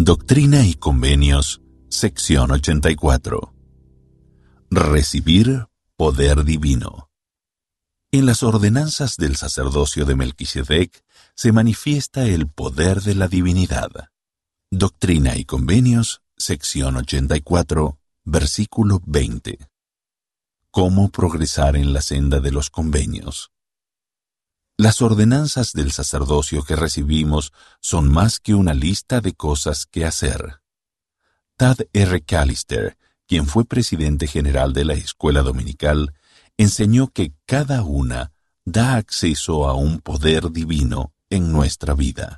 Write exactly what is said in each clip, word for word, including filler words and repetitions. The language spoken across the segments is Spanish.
Doctrina y Convenios, sección ochenta y cuatro. Recibir poder divino. En las ordenanzas del sacerdocio de Melquisedec se manifiesta el poder de la divinidad. Doctrina y Convenios, sección ochenta y cuatro, versículo veinte. ¿Cómo progresar en la senda de los convenios? Las ordenanzas del sacerdocio que recibimos son más que una lista de cosas que hacer. Tad R. Callister, quien fue presidente general de la escuela dominical, enseñó que cada una da acceso a un poder divino en nuestra vida.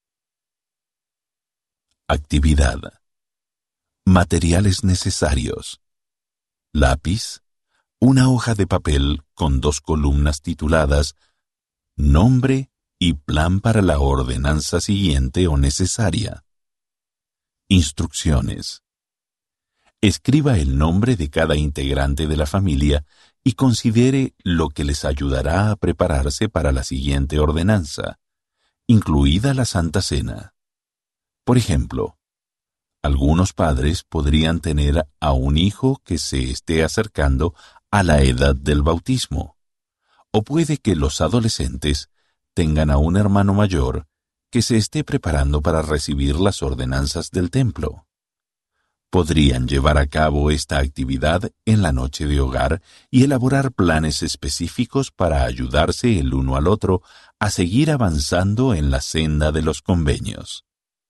Actividad. Materiales necesarios. Lápiz. Una hoja de papel con dos columnas tituladas Nombre y plan para la ordenanza siguiente o necesaria. Instrucciones. Escriba el nombre de cada integrante de la familia y considere lo que les ayudará a prepararse para la siguiente ordenanza, incluida la Santa Cena. Por ejemplo, algunos padres podrían tener a un hijo que se esté acercando a la edad del bautismo. O puede que los adolescentes tengan a un hermano mayor que se esté preparando para recibir las ordenanzas del templo. Podrían llevar a cabo esta actividad en la noche de hogar y elaborar planes específicos para ayudarse el uno al otro a seguir avanzando en la senda de los convenios.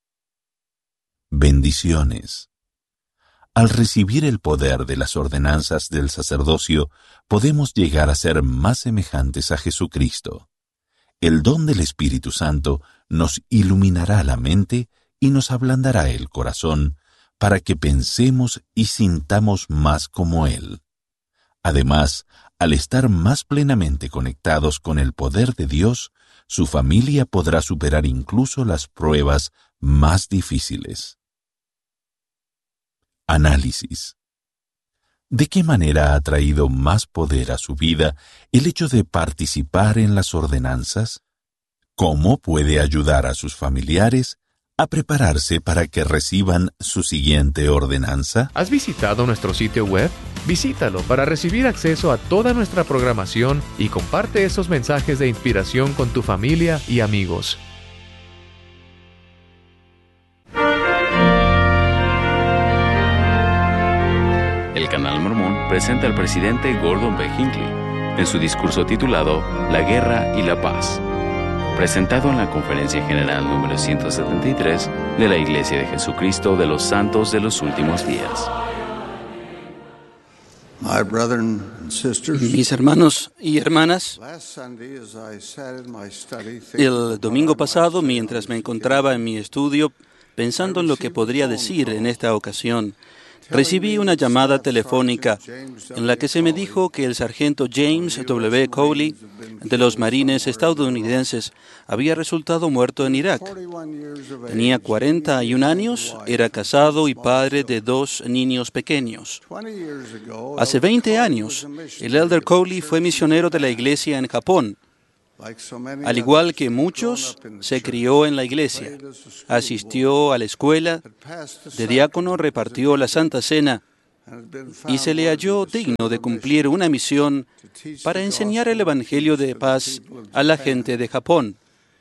Bendiciones. Al recibir el poder de las ordenanzas del sacerdocio, podemos llegar a ser más semejantes a Jesucristo. El don del Espíritu Santo nos iluminará la mente y nos ablandará el corazón para que pensemos y sintamos más como Él. Además, al estar más plenamente conectados con el poder de Dios, su familia podrá superar incluso las pruebas más difíciles. Análisis. ¿De qué manera ha traído más poder a su vida el hecho de participar en las ordenanzas? ¿Cómo puede ayudar a sus familiares a prepararse para que reciban su siguiente ordenanza? ¿Has visitado nuestro sitio web? Visítalo para recibir acceso a toda nuestra programación y comparte esos mensajes de inspiración con tu familia y amigos. El Canal Mormón presenta al presidente Gordon B. Hinckley en su discurso titulado La Guerra y la Paz, presentado en la Conferencia General número ciento setenta y tres de la Iglesia de Jesucristo de los Santos de los Últimos Días. Mis hermanos y hermanas, el domingo pasado, mientras me encontraba en mi estudio pensando en lo que podría decir en esta ocasión, recibí una llamada telefónica en la que se me dijo que el sargento James W. Cowley, de los marines estadounidenses, había resultado muerto en Irak. Tenía cuarenta y un años, era casado y padre de dos niños pequeños. Hace veinte años, el elder Cowley fue misionero de la iglesia en Japón. Al igual que muchos, se crió en la iglesia, asistió a la escuela, de diácono repartió la Santa Cena y se le halló digno de cumplir una misión para enseñar el Evangelio de paz a la gente de Japón.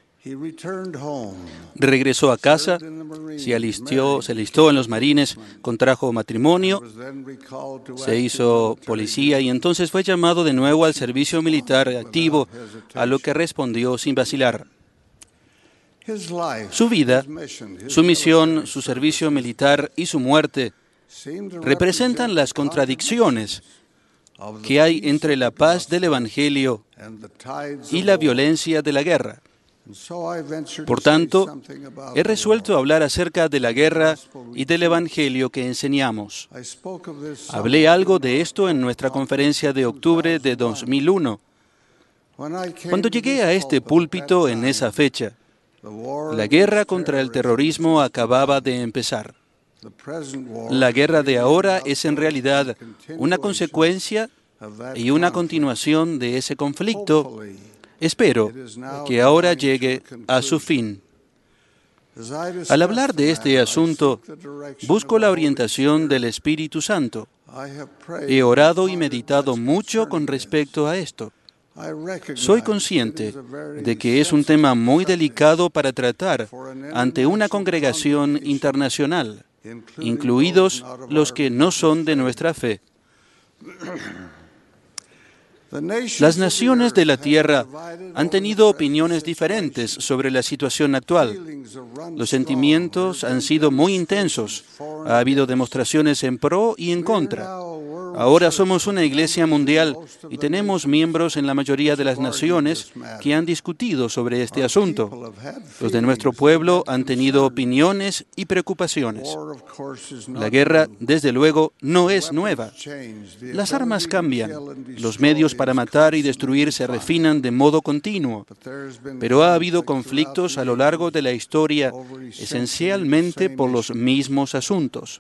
Regresó a casa, se alistó, se alistó en los marines, contrajo matrimonio, se hizo policía y entonces fue llamado de nuevo al servicio militar activo, a lo que respondió sin vacilar. Su vida, su misión, su servicio militar y su muerte representan las contradicciones que hay entre la paz del Evangelio y la violencia de la guerra. Por tanto, he resuelto hablar acerca de la guerra y del Evangelio que enseñamos. Hablé algo de esto en nuestra conferencia de octubre de dos mil uno. Cuando llegué a este púlpito en esa fecha, la guerra contra el terrorismo acababa de empezar. La guerra de ahora es en realidad una consecuencia y una continuación de ese conflicto. Espero que ahora llegue a su fin. Al hablar de este asunto, busco la orientación del Espíritu Santo. He orado y meditado mucho con respecto a esto. Soy consciente de que es un tema muy delicado para tratar ante una congregación internacional, incluidos los que no son de nuestra fe. Las naciones de la Tierra han tenido opiniones diferentes sobre la situación actual. Los sentimientos han sido muy intensos. Ha habido demostraciones en pro y en contra. Ahora somos una iglesia mundial y tenemos miembros en la mayoría de las naciones que han discutido sobre este asunto. Los de nuestro pueblo han tenido opiniones y preocupaciones. La guerra, desde luego, no es nueva. Las armas cambian. Los medios para matar y destruir se refinan de modo continuo. Pero ha habido conflictos a lo largo de la historia, esencialmente por los mismos asuntos.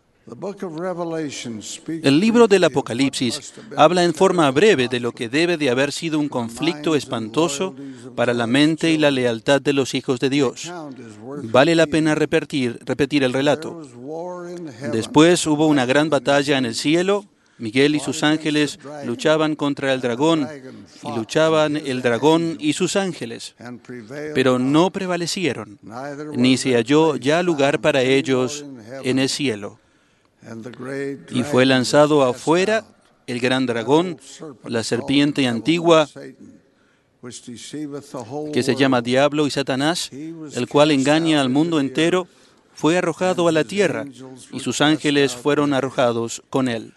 El libro del Apocalipsis habla en forma breve de lo que debe de haber sido un conflicto espantoso para la mente y la lealtad de los hijos de Dios. Vale la pena repetir, repetir el relato. Después hubo una gran batalla en el cielo. Miguel y sus ángeles luchaban contra el dragón, y luchaban el dragón y sus ángeles, pero no prevalecieron, ni se halló ya lugar para ellos en el cielo. Y fue lanzado afuera el gran dragón, la serpiente antigua, que se llama Diablo y Satanás, el cual engaña al mundo entero, fue arrojado a la tierra, y sus ángeles fueron arrojados con él.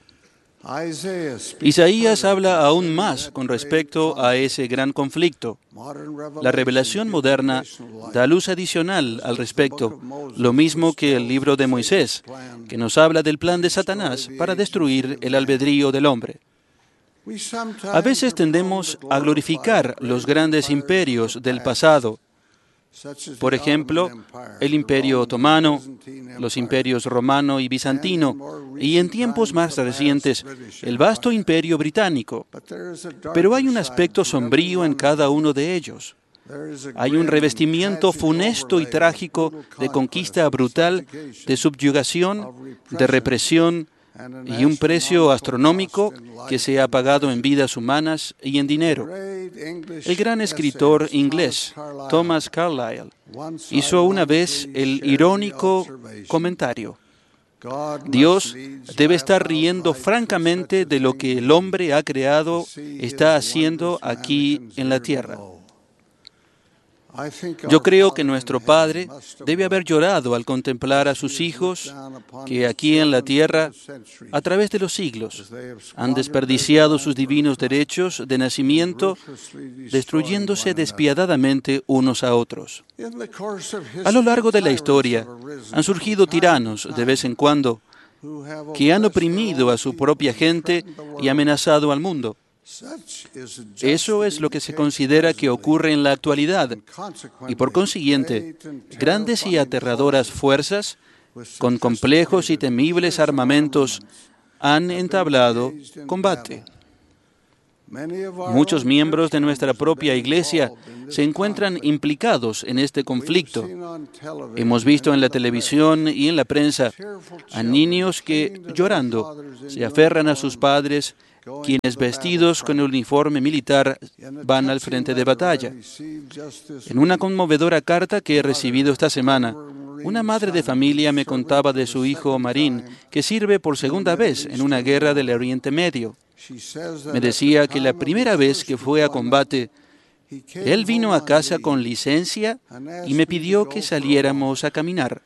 Isaías habla aún más con respecto a ese gran conflicto. La revelación moderna da luz adicional al respecto, lo mismo que el libro de Moisés, que nos habla del plan de Satanás para destruir el albedrío del hombre. A veces tendemos a glorificar los grandes imperios del pasado. Por ejemplo, el Imperio Otomano, los imperios romano y bizantino, y en tiempos más recientes, el vasto Imperio Británico. Pero hay un aspecto sombrío en cada uno de ellos. Hay un revestimiento funesto y trágico de conquista brutal, de subyugación, de represión, y un precio astronómico que se ha pagado en vidas humanas y en dinero. El gran escritor inglés Thomas Carlyle hizo una vez el irónico comentario: Dios debe estar riendo francamente de lo que el hombre ha creado, está haciendo aquí en la tierra. Yo creo que nuestro Padre debe haber llorado al contemplar a sus hijos que aquí en la tierra, a través de los siglos, han desperdiciado sus divinos derechos de nacimiento, destruyéndose despiadadamente unos a otros. A lo largo de la historia, han surgido tiranos de vez en cuando que han oprimido a su propia gente y amenazado al mundo. Eso es lo que se considera que ocurre en la actualidad, y por consiguiente, grandes y aterradoras fuerzas, con complejos y temibles armamentos, han entablado combate. Muchos miembros de nuestra propia iglesia se encuentran implicados en este conflicto. Hemos visto en la televisión y en la prensa a niños que, llorando, se aferran a sus padres, quienes vestidos con el uniforme militar van al frente de batalla. En una conmovedora carta que he recibido esta semana, una madre de familia me contaba de su hijo Marín, que sirve por segunda vez en una guerra del Oriente Medio. Me decía que la primera vez que fue a combate, él vino a casa con licencia y me pidió que saliéramos a caminar.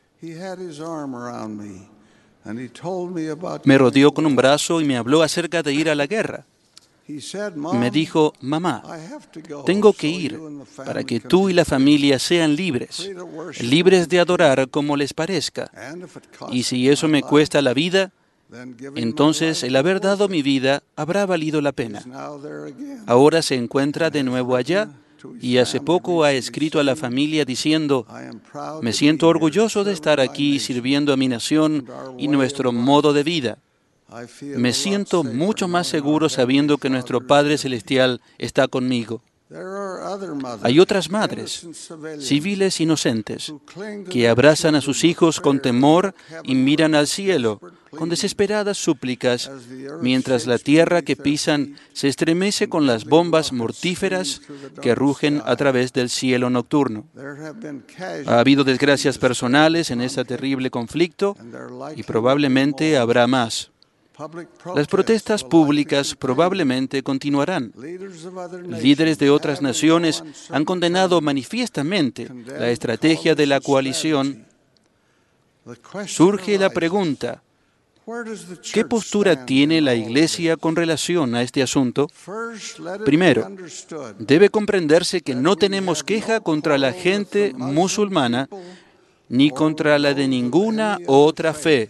Me rodeó con un brazo y me habló acerca de ir a la guerra. Me dijo: mamá, tengo que ir para que tú y la familia sean libres, libres de adorar como les parezca. Y si eso me cuesta la vida, entonces el haber dado mi vida habrá valido la pena. Ahora se encuentra de nuevo allá y hace poco ha escrito a la familia diciendo: me siento orgulloso de estar aquí sirviendo a mi nación y nuestro modo de vida. Me siento mucho más seguro sabiendo que nuestro Padre Celestial está conmigo. Hay otras madres, civiles inocentes, que abrazan a sus hijos con temor y miran al cielo con desesperadas súplicas, mientras la tierra que pisan se estremece con las bombas mortíferas que rugen a través del cielo nocturno. Ha habido desgracias personales en este terrible conflicto y probablemente habrá más. Las protestas públicas probablemente continuarán. Líderes de otras naciones han condenado manifiestamente la estrategia de la coalición. Surge la pregunta: ¿qué postura tiene la Iglesia con relación a este asunto? Primero, debe comprenderse que no tenemos queja contra la gente musulmana ni contra la de ninguna otra fe.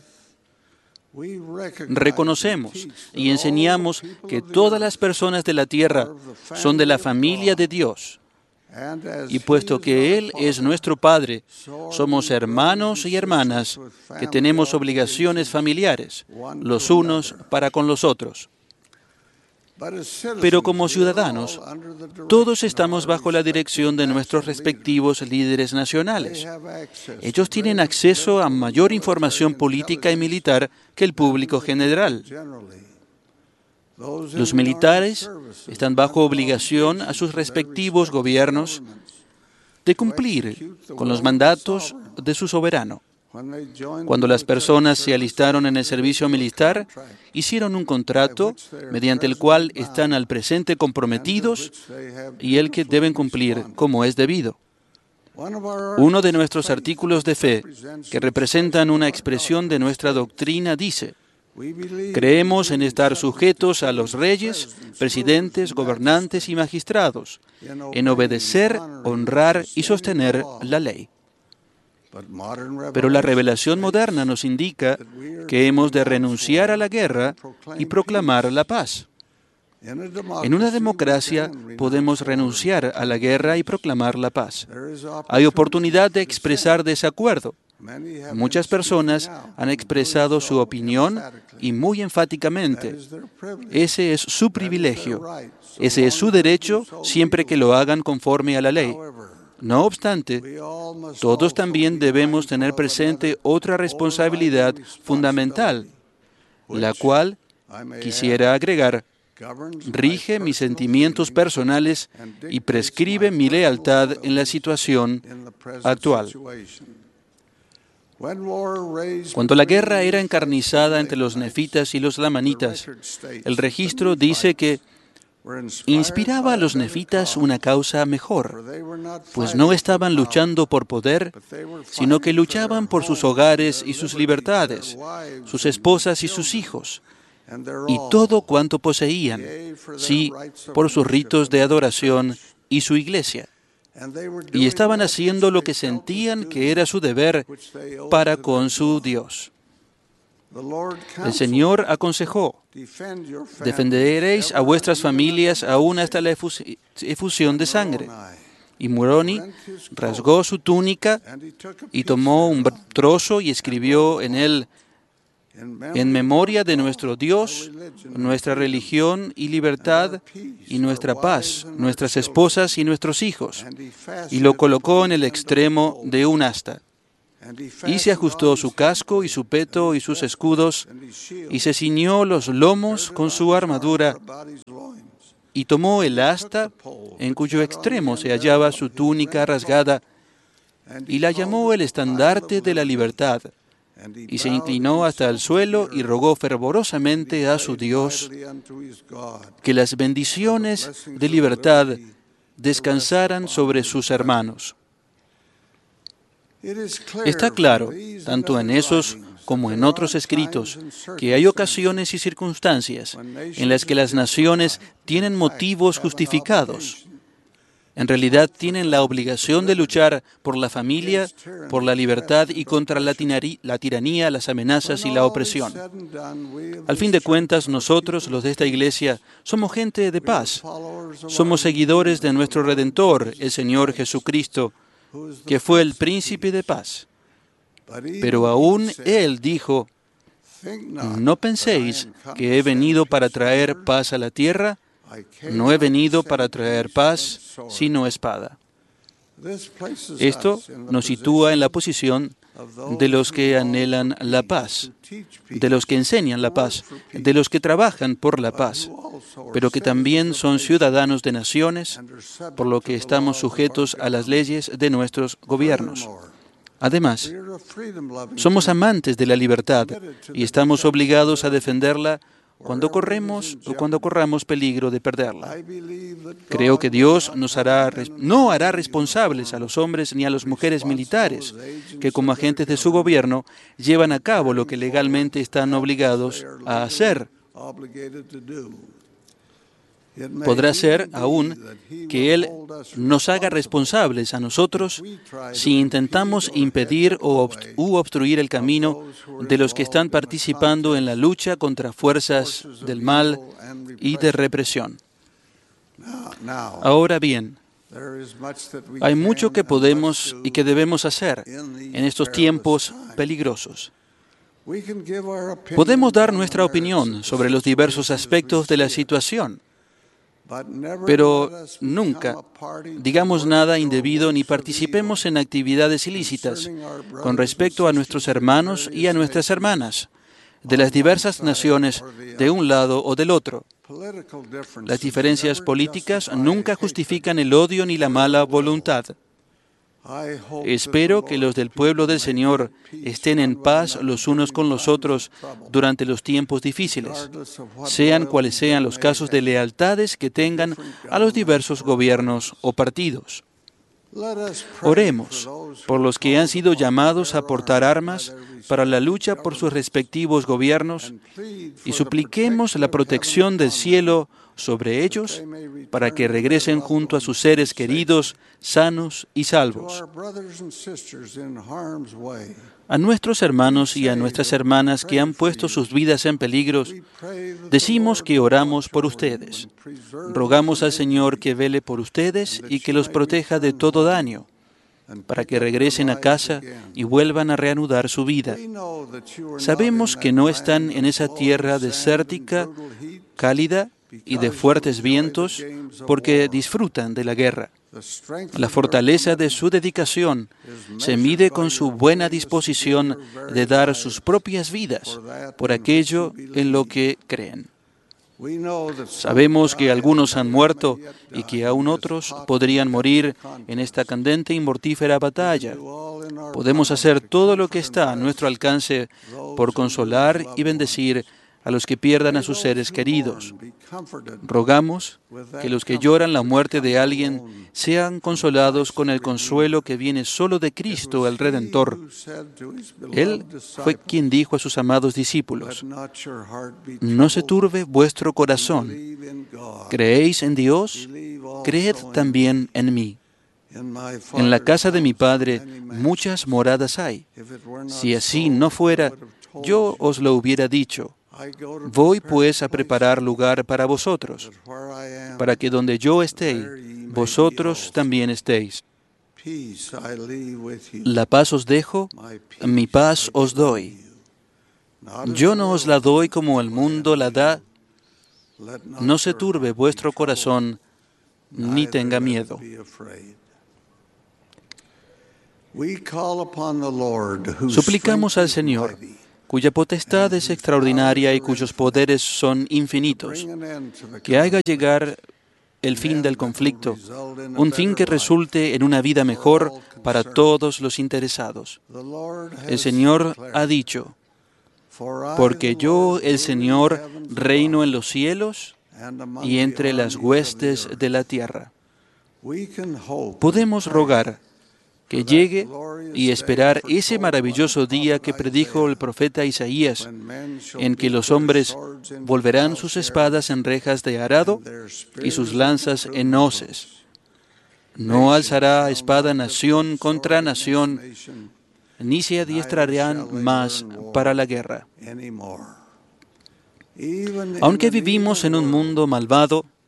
Reconocemos y enseñamos que todas las personas de la tierra son de la familia de Dios. Y puesto que Él es nuestro Padre, somos hermanos y hermanas que tenemos obligaciones familiares, los unos para con los otros. Pero como ciudadanos, todos estamos bajo la dirección de nuestros respectivos líderes nacionales. Ellos tienen acceso a mayor información política y militar que el público general. Los militares están bajo obligación a sus respectivos gobiernos de cumplir con los mandatos de su soberano. Cuando las personas se alistaron en el servicio militar, hicieron un contrato mediante el cual están al presente comprometidos y el que deben cumplir como es debido. Uno de nuestros artículos de fe, que representan una expresión de nuestra doctrina, dice: creemos en estar sujetos a los reyes, presidentes, gobernantes y magistrados, en obedecer, honrar y sostener la ley. Pero la revelación moderna nos indica que hemos de renunciar a la guerra y proclamar la paz. En una democracia podemos renunciar a la guerra y proclamar la paz. Hay oportunidad de expresar desacuerdo. Muchas personas han expresado su opinión y muy enfáticamente. Ese es su privilegio. Ese es su derecho siempre que lo hagan conforme a la ley. No obstante, todos también debemos tener presente otra responsabilidad fundamental, la cual, quisiera agregar, rige mis sentimientos personales y prescribe mi lealtad en la situación actual. Cuando la guerra era encarnizada entre los nefitas y los lamanitas, el registro dice que inspiraba a los nefitas una causa mejor, pues no estaban luchando por poder, sino que luchaban por sus hogares y sus libertades, sus esposas y sus hijos, y todo cuanto poseían, sí, por sus ritos de adoración y su iglesia. Y estaban haciendo lo que sentían que era su deber para con su Dios. El Señor aconsejó: defenderéis a vuestras familias aún hasta la efusión de sangre. Y Moroni rasgó su túnica y tomó un trozo y escribió en él: en memoria de nuestro Dios, nuestra religión y libertad y nuestra paz, nuestras esposas y nuestros hijos. Y lo colocó en el extremo de un asta. Y se ajustó su casco y su peto y sus escudos, y se ciñó los lomos con su armadura, y tomó el asta, en cuyo extremo se hallaba su túnica rasgada, y la llamó el estandarte de la libertad, y se inclinó hasta el suelo y rogó fervorosamente a su Dios que las bendiciones de libertad descansaran sobre sus hermanos. Está claro, tanto en esos como en otros escritos, que hay ocasiones y circunstancias en las que las naciones tienen motivos justificados. En realidad tienen la obligación de luchar por la familia, por la libertad y contra la, la tiranía, las amenazas y la opresión. Al fin de cuentas, nosotros, los de esta iglesia, somos gente de paz. Somos seguidores de nuestro Redentor, el Señor Jesucristo, que fue el príncipe de paz. Pero aún Él dijo: no penséis que he venido para traer paz a la tierra, No he venido para traer paz, sino espada. Esto nos sitúa en la posición de los que anhelan la paz, de los que enseñan la paz, de los que trabajan por la paz, pero que también son ciudadanos de naciones, por lo que estamos sujetos a las leyes de nuestros gobiernos. Además, somos amantes de la libertad y estamos obligados a defenderla cuando corremos o cuando corramos peligro de perderla. Creo que Dios nos hará, no hará responsables a los hombres ni a las mujeres militares que como agentes de su gobierno llevan a cabo lo que legalmente están obligados a hacer. Podrá ser aún que Él nos haga responsables a nosotros si intentamos impedir o u obstruir el camino de los que están participando en la lucha contra fuerzas del mal y de represión. Ahora bien, hay mucho que podemos y que debemos hacer en estos tiempos peligrosos. Podemos dar nuestra opinión sobre los diversos aspectos de la situación, pero nunca digamos nada indebido ni participemos en actividades ilícitas con respecto a nuestros hermanos y a nuestras hermanas de las diversas naciones de un lado o del otro. Las diferencias políticas nunca justifican el odio ni la mala voluntad. Espero que los del pueblo del Señor estén en paz los unos con los otros durante los tiempos difíciles, sean cuales sean los casos de lealtades que tengan a los diversos gobiernos o partidos. Oremos por los que han sido llamados a portar armas para la lucha por sus respectivos gobiernos y supliquemos la protección del cielo sobre ellos para que regresen junto a sus seres queridos, sanos y salvos. A nuestros hermanos y a nuestras hermanas que han puesto sus vidas en peligro, decimos que oramos por ustedes. Rogamos al Señor que vele por ustedes y que los proteja de todo daño, para que regresen a casa y vuelvan a reanudar su vida. Sabemos que no están en esa tierra desértica, cálida y de fuertes vientos, porque disfrutan de la guerra. La fortaleza de su dedicación se mide con su buena disposición de dar sus propias vidas por aquello en lo que creen. Sabemos que algunos han muerto y que aún otros podrían morir en esta candente y mortífera batalla. Podemos hacer todo lo que está a nuestro alcance por consolar y bendecir a los que pierdan a sus seres queridos. Rogamos que los que lloran la muerte de alguien sean consolados con el consuelo que viene solo de Cristo, el Redentor. Él fue quien dijo a sus amados discípulos: no se turbe vuestro corazón. ¿Creéis en Dios? Creed también en mí. En la casa de mi Padre muchas moradas hay. Si así no fuera, yo os lo hubiera dicho. Voy pues a preparar lugar para vosotros, para que donde yo esté, vosotros también estéis. La paz os dejo, mi paz os doy. Yo no os la doy como el mundo la da. No se turbe vuestro corazón, ni tenga miedo. Suplicamos al Señor, cuya potestad es extraordinaria y cuyos poderes son infinitos, que haga llegar el fin del conflicto, un fin que resulte en una vida mejor para todos los interesados. El Señor ha dicho: porque yo, el Señor, reino en los cielos y entre las huestes de la tierra. Podemos rogar que llegue y esperar ese maravilloso día que predijo el profeta Isaías, en que los hombres volverán sus espadas en rejas de arado y sus lanzas en hoces. No alzará espada nación contra nación, ni se adiestrarán más para la guerra. Aunque vivimos en un mundo malvado,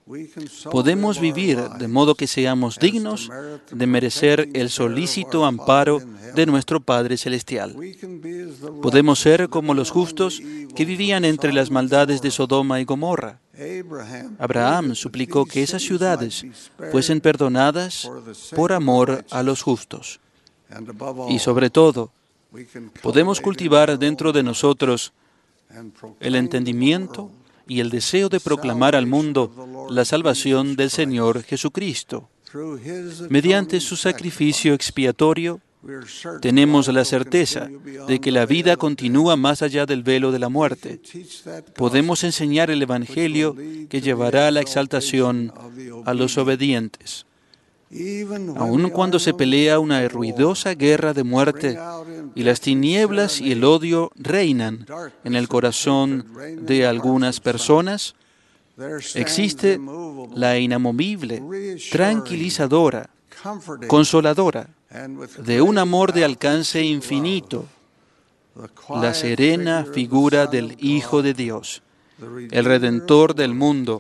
Podemos vivir de modo que seamos dignos de merecer el solícito amparo de nuestro Padre Celestial. Podemos ser como los justos que vivían entre las maldades de Sodoma y Gomorra. Abraham suplicó que esas ciudades fuesen perdonadas por amor a los justos. Y sobre todo, podemos cultivar dentro de nosotros el entendimiento y el deseo de proclamar al mundo la salvación del Señor Jesucristo. Mediante su sacrificio expiatorio, tenemos la certeza de que la vida continúa más allá del velo de la muerte. Podemos enseñar el Evangelio que llevará a la exaltación a los obedientes. Aun cuando se pelea una ruidosa guerra de muerte y las tinieblas y el odio reinan en el corazón de algunas personas, existe la inamovible, tranquilizadora, consoladora, de un amor de alcance infinito, la serena figura del Hijo de Dios, el Redentor del mundo.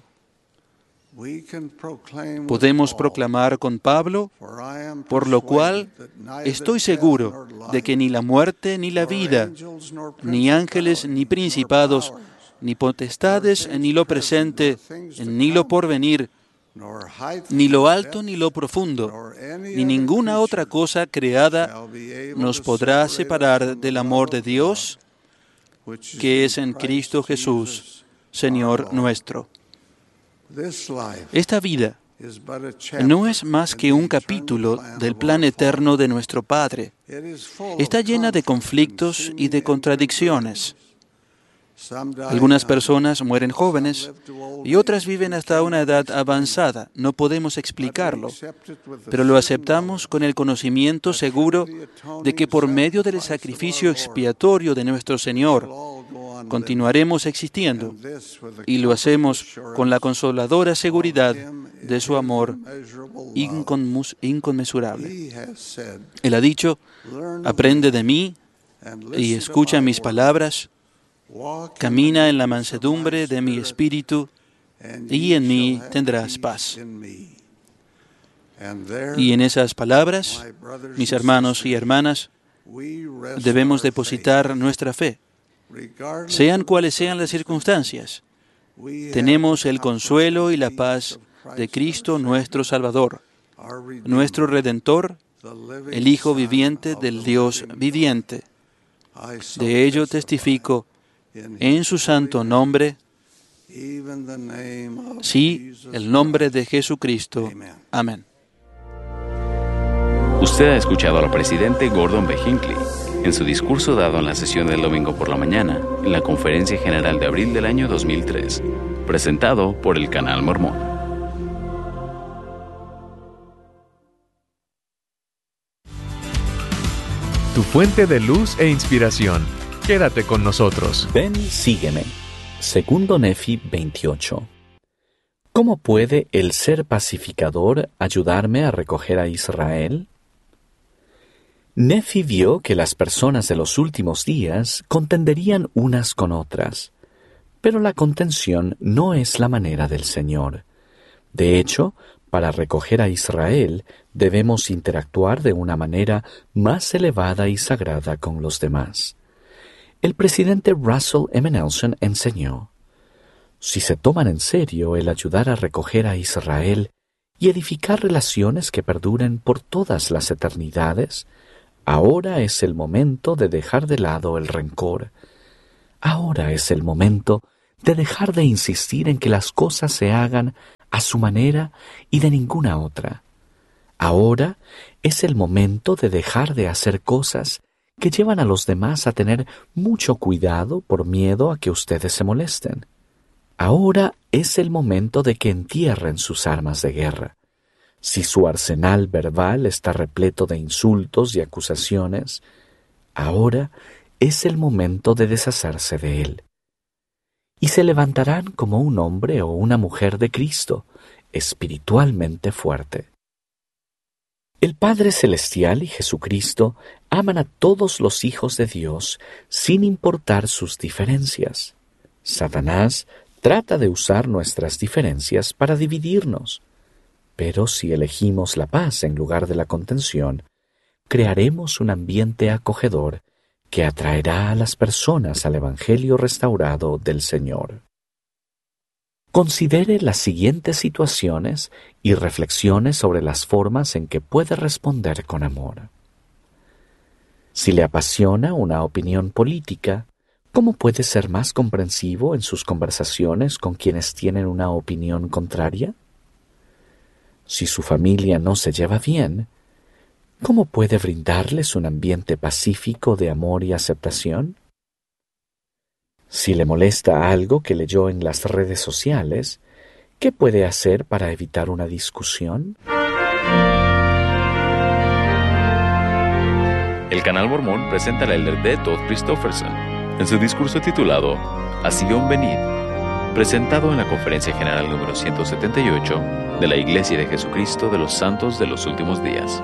Podemos proclamar con Pablo, por lo cual estoy seguro de que ni la muerte ni la vida, ni ángeles ni principados, ni potestades ni lo presente, ni lo porvenir, ni lo alto ni lo profundo, ni ninguna otra cosa creada nos podrá separar del amor de Dios, que es en Cristo Jesús, Señor nuestro. Esta vida no es más que un capítulo del plan eterno de nuestro Padre. Está llena de conflictos y de contradicciones. Algunas personas mueren jóvenes y otras viven hasta una edad avanzada. No podemos explicarlo, pero lo aceptamos con el conocimiento seguro de que por medio del sacrificio expiatorio de nuestro Señor continuaremos existiendo, y lo hacemos con la consoladora seguridad de su amor inconmensurable. Él ha dicho: aprende de mí y escucha mis palabras. Camina en la mansedumbre de mi espíritu, y en mí tendrás paz. Y en esas palabras, mis hermanos y hermanas, debemos depositar nuestra fe. Sean cuales sean las circunstancias, tenemos el consuelo y la paz de Cristo nuestro Salvador, nuestro Redentor, el Hijo viviente del Dios viviente. De ello testifico en su santo nombre, sí, el nombre de Jesucristo. Amén. Usted ha escuchado al presidente Gordon B. Hinckley en su discurso dado en la sesión del domingo por la mañana en la Conferencia General de abril del año dos mil tres, presentado por el Canal Mormón. Tu fuente de luz e inspiración. Quédate con nosotros. Ven, sígueme. Segundo Nefi veintiocho. ¿Cómo puede el ser pacificador ayudarme a recoger a Israel? Nefi vio que las personas de los últimos días contenderían unas con otras, pero la contención no es la manera del Señor. De hecho, para recoger a Israel debemos interactuar de una manera más elevada y sagrada con los demás. El presidente Russell M. Nelson enseñó: si se toman en serio el ayudar a recoger a Israel y edificar relaciones que perduren por todas las eternidades, ahora es el momento de dejar de lado el rencor. Ahora es el momento de dejar de insistir en que las cosas se hagan a su manera y de ninguna otra. Ahora es el momento de dejar de hacer cosas que llevan a los demás a tener mucho cuidado por miedo a que ustedes se molesten. Ahora es el momento de que entierren sus armas de guerra. Si su arsenal verbal está repleto de insultos y acusaciones, ahora es el momento de deshacerse de él. Y se levantarán como un hombre o una mujer de Cristo, espiritualmente fuerte. El Padre Celestial y Jesucristo aman a todos los hijos de Dios sin importar sus diferencias. Satanás trata de usar nuestras diferencias para dividirnos. Pero si elegimos la paz en lugar de la contención, crearemos un ambiente acogedor que atraerá a las personas al Evangelio restaurado del Señor. Considere las siguientes situaciones y reflexione sobre las formas en que puede responder con amor. Si le apasiona una opinión política, ¿cómo puede ser más comprensivo en sus conversaciones con quienes tienen una opinión contraria? Si su familia no se lleva bien, ¿cómo puede brindarles un ambiente pacífico de amor y aceptación? Si le molesta algo que leyó en las redes sociales, ¿qué puede hacer para evitar una discusión? El Canal Mormón presenta al elder D. Todd Christofferson en su discurso titulado A Sion Venid, presentado en la Conferencia General número ciento setenta y ocho de la Iglesia de Jesucristo de los Santos de los Últimos Días.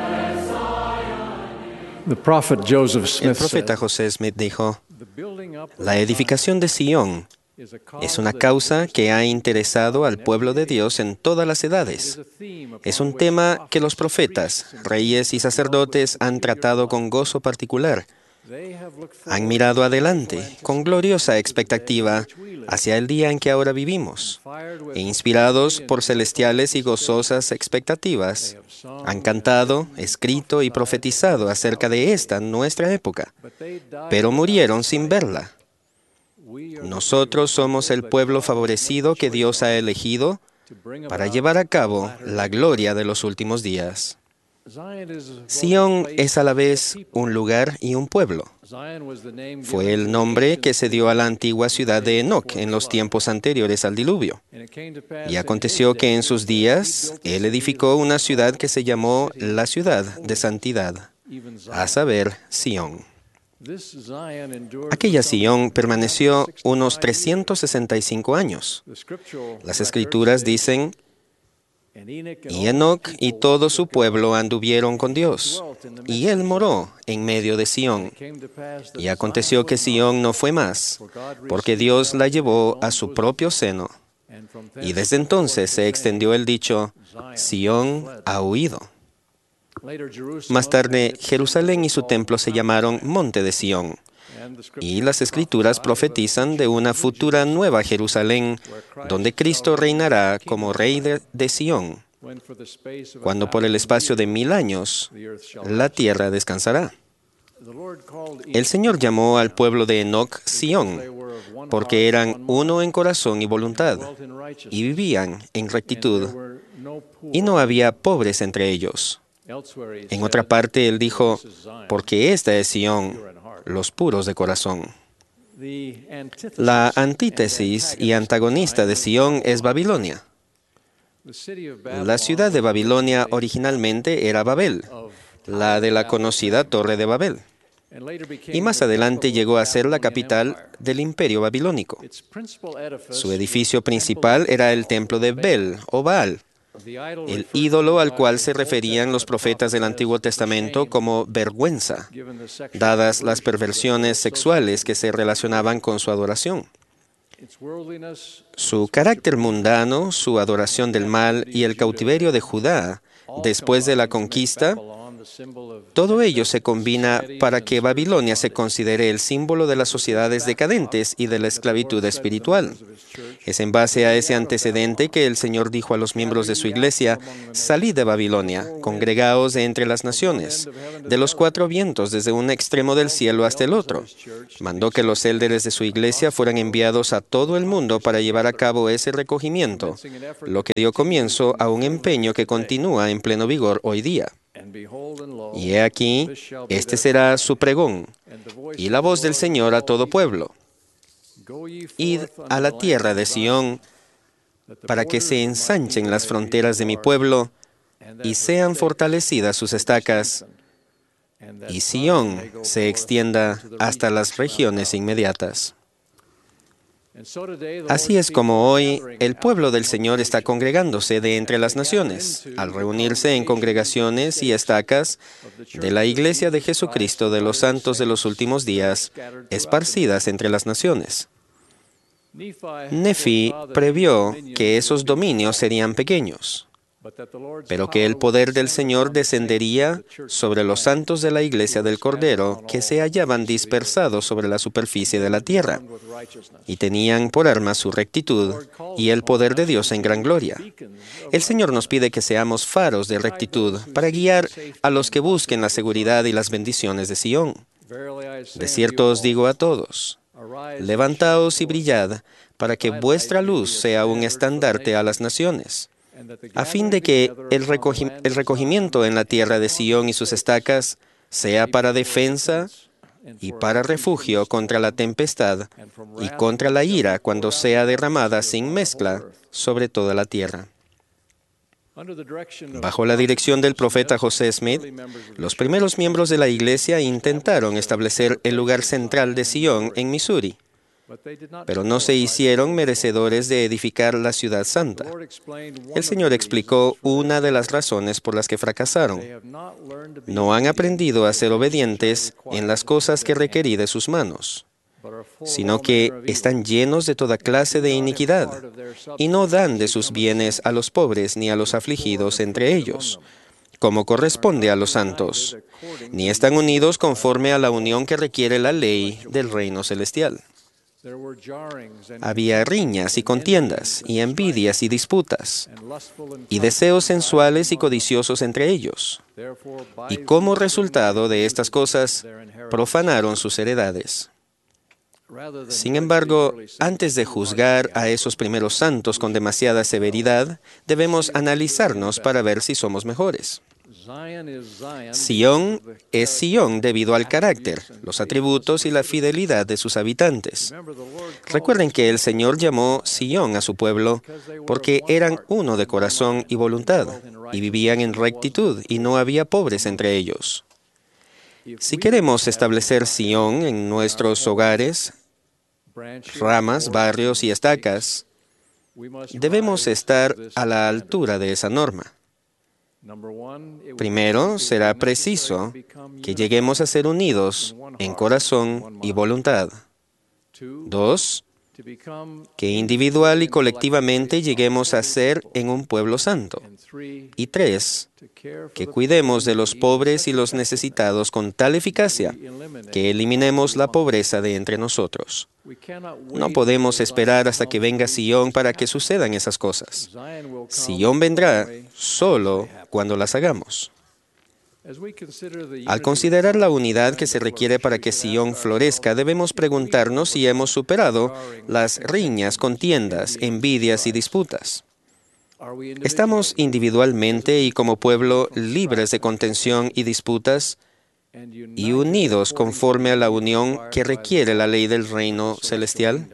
El profeta José Smith dijo: la edificación de Sion es una causa que ha interesado al pueblo de Dios en todas las edades. Es un tema que los profetas, reyes y sacerdotes han tratado con gozo particular. Han mirado adelante, con gloriosa expectativa, hacia el día en que ahora vivimos, e inspirados por celestiales y gozosas expectativas, han cantado, escrito y profetizado acerca de esta nuestra época, pero murieron sin verla. Nosotros somos el pueblo favorecido que Dios ha elegido para llevar a cabo la gloria de los últimos días. Sion es a la vez un lugar y un pueblo. Fue el nombre que se dio a la antigua ciudad de Enoc en los tiempos anteriores al diluvio. Y aconteció que en sus días él edificó una ciudad que se llamó la ciudad de santidad, a saber, Sion. Aquella Sion permaneció unos trescientos sesenta y cinco años. Las Escrituras dicen: y Enoc y todo su pueblo anduvieron con Dios, y él moró en medio de Sion. Y aconteció que Sion no fue más, porque Dios la llevó a su propio seno. Y desde entonces se extendió el dicho: Sion ha huido. Más tarde, Jerusalén y su templo se llamaron Monte de Sion. Y las Escrituras profetizan de una futura nueva Jerusalén, donde Cristo reinará como Rey de, de Sion, cuando por el espacio de mil años la tierra descansará. El Señor llamó al pueblo de Enoc Sion, porque eran uno en corazón y voluntad, y vivían en rectitud, y no había pobres entre ellos. En otra parte, Él dijo: porque esta es Sion, los puros de corazón. La antítesis y antagonista de Sion es Babilonia. La ciudad de Babilonia originalmente era Babel, la de la conocida Torre de Babel, y más adelante llegó a ser la capital del imperio babilónico. Su edificio principal era el templo de Bel o Baal, el ídolo al cual se referían los profetas del Antiguo Testamento como vergüenza, dadas las perversiones sexuales que se relacionaban con su adoración. Su carácter mundano, su adoración del mal y el cautiverio de Judá, después de la conquista, todo ello se combina para que Babilonia se considere el símbolo de las sociedades decadentes y de la esclavitud espiritual. Es en base a ese antecedente que el Señor dijo a los miembros de su iglesia: salid de Babilonia, congregaos de entre las naciones, de los cuatro vientos, desde un extremo del cielo hasta el otro. Mandó que los élderes de su iglesia fueran enviados a todo el mundo para llevar a cabo ese recogimiento, lo que dio comienzo a un empeño que continúa en pleno vigor hoy día. Y he aquí, este será su pregón, y la voz del Señor a todo pueblo: id a la tierra de Sion, para que se ensanchen las fronteras de mi pueblo, y sean fortalecidas sus estacas, y Sion se extienda hasta las regiones inmediatas. Así es como hoy el pueblo del Señor está congregándose de entre las naciones, al reunirse en congregaciones y estacas de la Iglesia de Jesucristo de los Santos de los Últimos Días, esparcidas entre las naciones. Nefi previó que esos dominios serían pequeños, pero que el poder del Señor descendería sobre los santos de la iglesia del Cordero, que se hallaban dispersados sobre la superficie de la tierra, y tenían por arma su rectitud y el poder de Dios en gran gloria. El Señor nos pide que seamos faros de rectitud para guiar a los que busquen la seguridad y las bendiciones de Sión. De cierto os digo a todos, levantaos y brillad, para que vuestra luz sea un estandarte a las naciones, a fin de que el, recogi- el recogimiento en la tierra de Sión y sus estacas sea para defensa y para refugio contra la tempestad y contra la ira cuando sea derramada sin mezcla sobre toda la tierra. Bajo la dirección del profeta José Smith, los primeros miembros de la iglesia intentaron establecer el lugar central de Sión en Missouri, pero no se hicieron merecedores de edificar la ciudad santa. El Señor explicó una de las razones por las que fracasaron. No han aprendido a ser obedientes en las cosas que requerí de sus manos, sino que están llenos de toda clase de iniquidad, y no dan de sus bienes a los pobres ni a los afligidos entre ellos, como corresponde a los santos, ni están unidos conforme a la unión que requiere la ley del reino celestial. Había riñas y contiendas, y envidias y disputas, y deseos sensuales y codiciosos entre ellos. Y como resultado de estas cosas, profanaron sus heredades. Sin embargo, antes de juzgar a esos primeros santos con demasiada severidad, debemos analizarnos para ver si somos mejores. Sión es Sión debido al carácter, los atributos y la fidelidad de sus habitantes. Recuerden que el Señor llamó Sión a su pueblo porque eran uno de corazón y voluntad, y vivían en rectitud, y no había pobres entre ellos. Si queremos establecer Sión en nuestros hogares, ramas, barrios y estacas, debemos estar a la altura de esa norma. Primero, será preciso que lleguemos a ser unidos en corazón y voluntad. Dos, que individual y colectivamente lleguemos a ser en un pueblo santo. Y tres, que cuidemos de los pobres y los necesitados con tal eficacia que eliminemos la pobreza de entre nosotros. No podemos esperar hasta que venga Sión para que sucedan esas cosas. Sión vendrá solo cuando las hagamos. Al considerar la unidad que se requiere para que Sión florezca, debemos preguntarnos si hemos superado las riñas, contiendas, envidias y disputas. ¿Estamos individualmente y como pueblo libres de contención y disputas y unidos conforme a la unión que requiere la ley del reino celestial?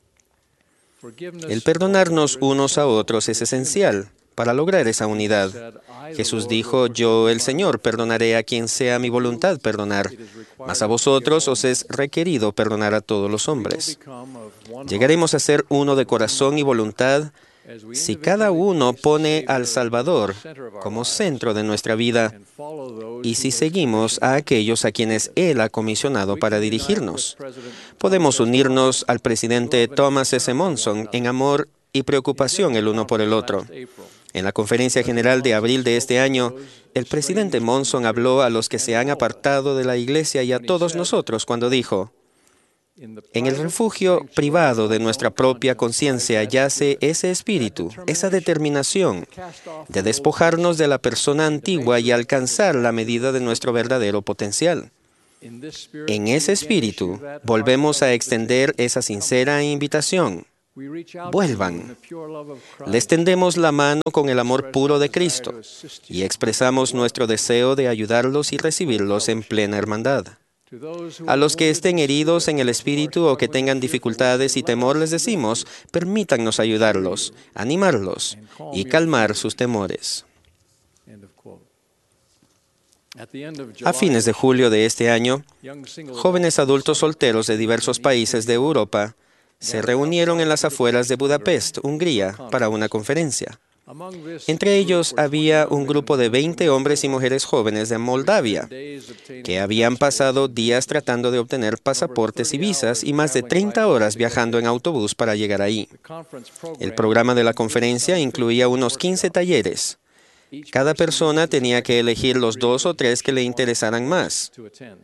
El perdonarnos unos a otros es esencial para lograr esa unidad. Jesús dijo, yo, el Señor, perdonaré a quien sea mi voluntad perdonar, mas a vosotros os es requerido perdonar a todos los hombres. Llegaremos a ser uno de corazón y voluntad si cada uno pone al Salvador como centro de nuestra vida y si seguimos a aquellos a quienes Él ha comisionado para dirigirnos. Podemos unirnos al presidente Thomas S. Monson en amor y preocupación el uno por el otro. En la conferencia general de abril de este año, el presidente Monson habló a los que se han apartado de la iglesia y a todos nosotros cuando dijo, en el refugio privado de nuestra propia conciencia yace ese espíritu, esa determinación de despojarnos de la persona antigua y alcanzar la medida de nuestro verdadero potencial. En ese espíritu volvemos a extender esa sincera invitación. Vuelvan. Les tendemos la mano con el amor puro de Cristo y expresamos nuestro deseo de ayudarlos y recibirlos en plena hermandad. A los que estén heridos en el espíritu o que tengan dificultades y temor les decimos, permítannos ayudarlos, animarlos y calmar sus temores. A fines de julio de este año, jóvenes adultos solteros de diversos países de Europa se reunieron en las afueras de Budapest, Hungría, para una conferencia. Entre ellos había un grupo de veinte hombres y mujeres jóvenes de Moldavia, que habían pasado días tratando de obtener pasaportes y visas y más de treinta horas viajando en autobús para llegar ahí. El programa de la conferencia incluía unos quince talleres. Cada persona tenía que elegir los dos o tres que le interesaran más.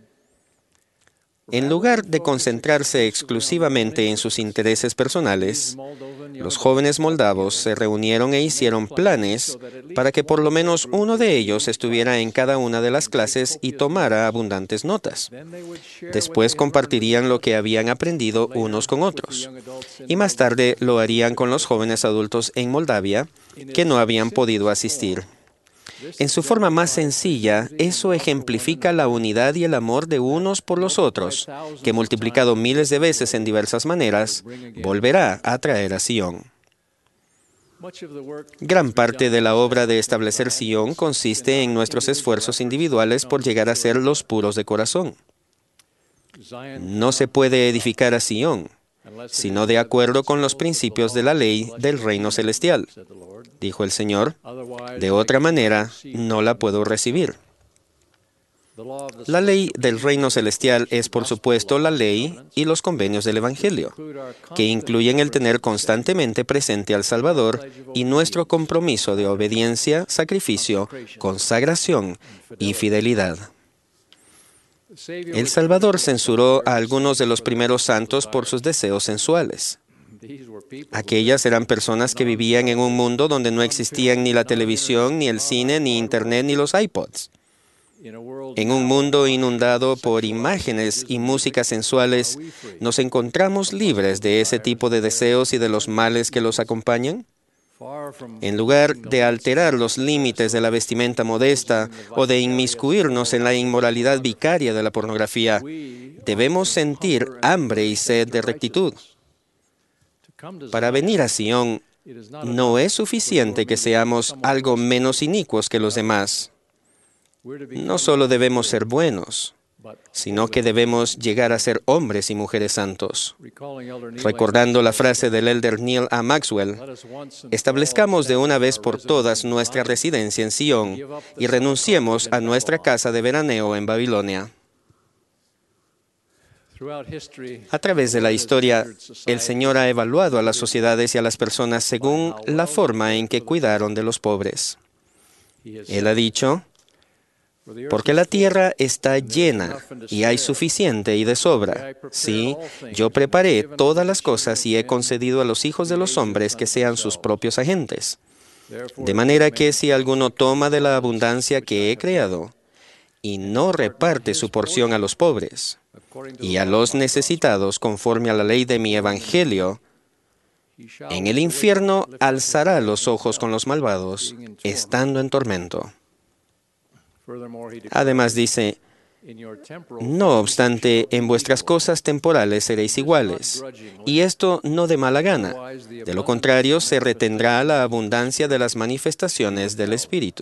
En lugar de concentrarse exclusivamente en sus intereses personales, los jóvenes moldavos se reunieron e hicieron planes para que por lo menos uno de ellos estuviera en cada una de las clases y tomara abundantes notas. Después compartirían lo que habían aprendido unos con otros. Y más tarde lo harían con los jóvenes adultos en Moldavia que no habían podido asistir. En su forma más sencilla, eso ejemplifica la unidad y el amor de unos por los otros, que multiplicado miles de veces en diversas maneras, volverá a traer a Sion. Gran parte de la obra de establecer Sion consiste en nuestros esfuerzos individuales por llegar a ser los puros de corazón. No se puede edificar a Sion, sino de acuerdo con los principios de la ley del reino celestial, dijo el Señor. De otra manera, no la puedo recibir. La ley del reino celestial es, por supuesto, la ley y los convenios del Evangelio, que incluyen el tener constantemente presente al Salvador y nuestro compromiso de obediencia, sacrificio, consagración y fidelidad. El Salvador censuró a algunos de los primeros santos por sus deseos sensuales. Aquellas eran personas que vivían en un mundo donde no existían ni la televisión, ni el cine, ni Internet, ni los iPods. En un mundo inundado por imágenes y músicas sensuales, ¿nos encontramos libres de ese tipo de deseos y de los males que los acompañan? En lugar de alterar los límites de la vestimenta modesta o de inmiscuirnos en la inmoralidad vicaria de la pornografía, debemos sentir hambre y sed de rectitud. Para venir a Sion, no es suficiente que seamos algo menos inicuos que los demás. No solo debemos ser buenos, sino que debemos llegar a ser hombres y mujeres santos. Recordando la frase del elder Neil A. Maxwell, establezcamos de una vez por todas nuestra residencia en Sion y renunciemos a nuestra casa de veraneo en Babilonia. A través de la historia, el Señor ha evaluado a las sociedades y a las personas según la forma en que cuidaron de los pobres. Él ha dicho, porque la tierra está llena y hay suficiente y de sobra. Sí, yo preparé todas las cosas y he concedido a los hijos de los hombres que sean sus propios agentes. De manera que si alguno toma de la abundancia que he creado y no reparte su porción a los pobres y a los necesitados conforme a la ley de mi evangelio, en el infierno alzará los ojos con los malvados, estando en tormento. Además dice, no obstante, en vuestras cosas temporales seréis iguales, y esto no de mala gana. De lo contrario, se retendrá la abundancia de las manifestaciones del Espíritu.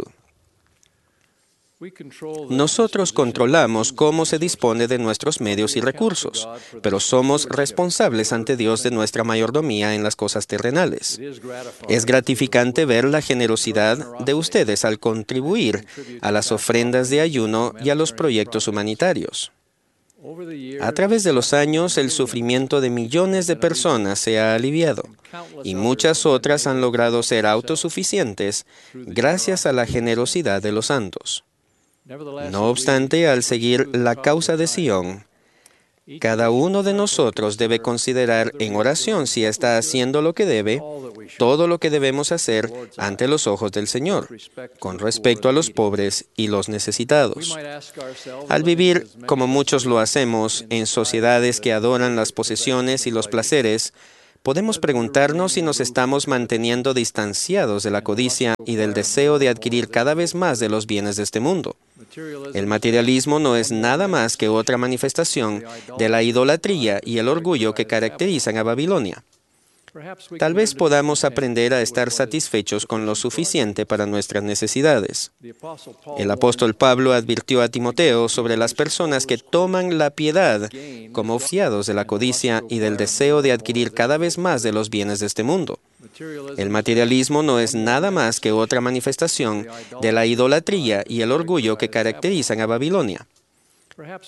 Nosotros controlamos cómo se dispone de nuestros medios y recursos, pero somos responsables ante Dios de nuestra mayordomía en las cosas terrenales. Es gratificante ver la generosidad de ustedes al contribuir a las ofrendas de ayuno y a los proyectos humanitarios. A través de los años, el sufrimiento de millones de personas se ha aliviado y muchas otras han logrado ser autosuficientes gracias a la generosidad de los santos. No obstante, al seguir la causa de Sion, cada uno de nosotros debe considerar en oración si está haciendo lo que debe, todo lo que debemos hacer ante los ojos del Señor, con respecto a los pobres y los necesitados. Al vivir, como muchos lo hacemos, en sociedades que adoran las posesiones y los placeres, podemos preguntarnos si nos estamos manteniendo distanciados de la codicia y del deseo de adquirir cada vez más de los bienes de este mundo. El materialismo no es nada más que otra manifestación de la idolatría y el orgullo que caracterizan a Babilonia. Tal vez podamos aprender a estar satisfechos con lo suficiente para nuestras necesidades. El apóstol Pablo advirtió a Timoteo sobre las personas que toman la piedad como fiados de la codicia y del deseo de adquirir cada vez más de los bienes de este mundo. El materialismo no es nada más que otra manifestación de la idolatría y el orgullo que caracterizan a Babilonia.